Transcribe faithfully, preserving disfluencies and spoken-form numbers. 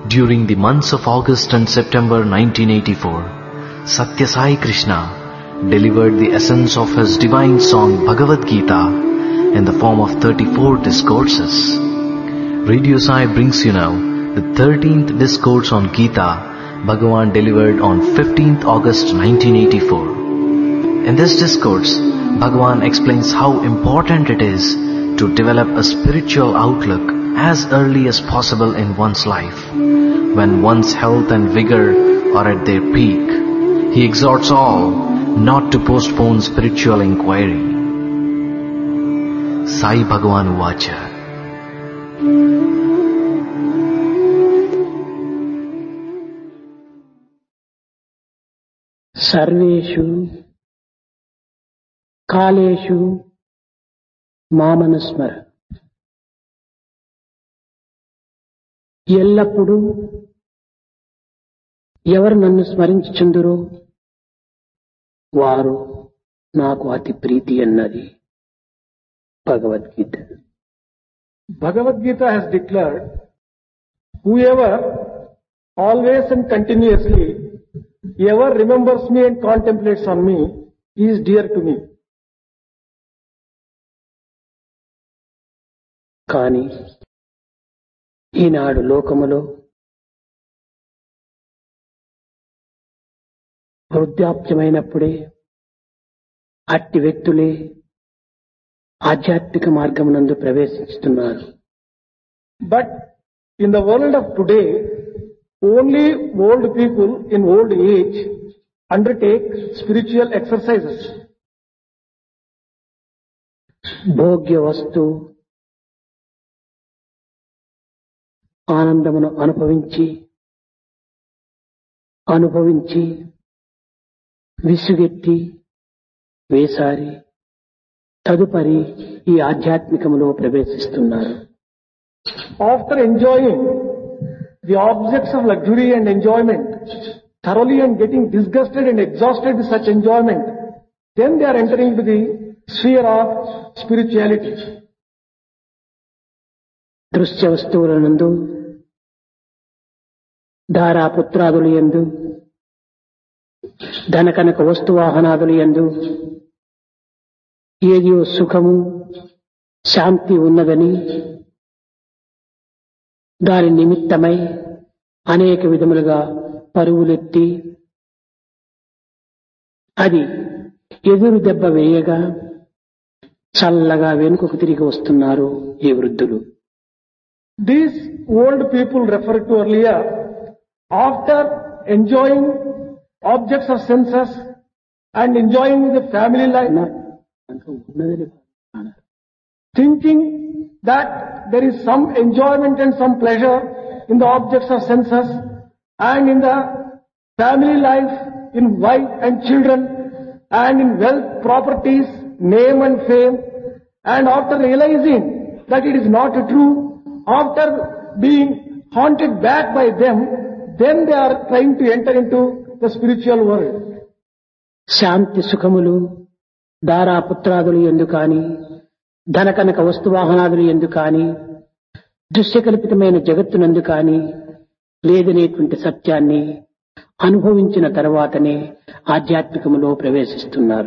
During the months of August and September nineteen eighty-four, Satya Sai Krishna delivered the essence of his divine song Bhagavad Gita in the form of thirty-four discourses. Radio Sai brings you now the thirteenth discourse on Gita Bhagavan delivered on fifteenth August nineteen eighty-four. In this discourse, Bhagavan explains how important it is to develop a spiritual outlook as early as possible in one's life, when one's health and vigor are at their peak. He exhorts all not to postpone spiritual inquiry. Sai Bhagavan Uvacha. Sarveshu Kaleshu Mamanusmara. ఎల్లప్పుడూ ఎవరు నన్ను స్మరించుచుందురో వారు నాకు అతి ప్రీతి అన్నది Bhagavad Gita. Bhagavad Gita has declared, whoever always and continuously ever remembers me and contemplates on me is dear to me. కానీ ఈనాడు లోకములో వృద్ధాప్యమైనప్పుడే అట్టి వ్యక్తులే ఆధ్యాత్మిక మార్గమునందు ప్రవేశిస్తున్నారు. But in the world of today, only old people in old age undertake spiritual exercises. భోగ్య వస్తు ఆనందమును అనుభవించి అనుభవించి విసుగెత్తి వేసారి తదుపరి ఈ ఆధ్యాత్మికములో ప్రవేశిస్తున్నారు. After enjoying the objects of luxury and enjoyment thoroughly and getting disgusted and exhausted with such enjoyment, then they are entering into the sphere of spirituality. దృశ్య వస్తువులనందు ధారాపుత్రాదులు యందు ధనకనక వస్తువాహనాదులు యందు ఏదో సుఖము శాంతి ఉన్నదని దాని నిమిత్తమై అనేక విధములుగా పరుగులెత్తి అది ఎదురు దెబ్బ వేయగా చల్లగా వెనుకకు తిరిగి వస్తున్నారు ఈ వృద్ధులు. These old people referred to earlier, after enjoying objects of senses and enjoying the family life, thinking that there is some enjoyment and some pleasure in the objects of senses and in the family life, in wife and children and in wealth, properties, name and fame, and after realizing that it is not true, after being haunted back by them, then they are trying to enter into the spiritual world. శాంతి సుఖములు దారాపుత్రాదులు యందు కాని ధనకనక వస్తువాహనాదులు యందు కాని దృశ్యకల్పితమైన జగత్తునందు కాని లేదనేటువంటి సత్యాన్ని అనుభవించిన తర్వాతనే ఆధ్యాత్మికములో ప్రవేశిస్తున్నారు.